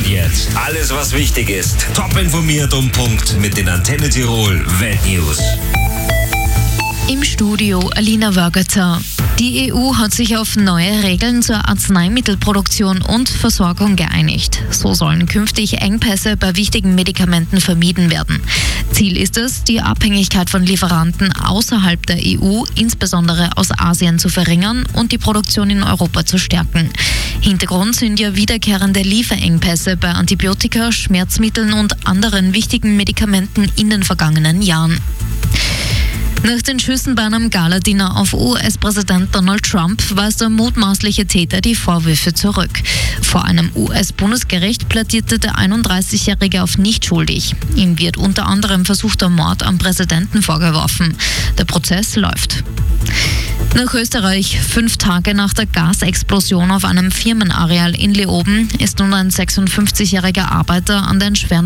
jetzt. Alles, was wichtig ist. Top informiert um Punkt mit den Antenne Tirol Weltnews. Im Studio Alina Wörgerter. Die EU hat sich auf neue Regeln zur Arzneimittelproduktion und Versorgung geeinigt. So sollen künftig Engpässe bei wichtigen Medikamenten vermieden werden. Ziel ist es, die Abhängigkeit von Lieferanten außerhalb der EU, insbesondere aus Asien, zu verringern und die Produktion in Europa zu stärken. Hintergrund sind ja wiederkehrende Lieferengpässe bei Antibiotika, Schmerzmitteln und anderen wichtigen Medikamenten in den vergangenen Jahren. Nach den Schüssen bei einem Galadiner auf US-Präsident Donald Trump weist der mutmaßliche Täter die Vorwürfe zurück. Vor einem US-Bundesgericht plädierte der 31-Jährige auf nicht schuldig. Ihm wird unter anderem versuchter Mord am Präsidenten vorgeworfen. Der Prozess läuft. Nach Österreich. 5 Tage nach der Gasexplosion auf einem Firmenareal in Leoben ist nun ein 56-jähriger Arbeiter an den schweren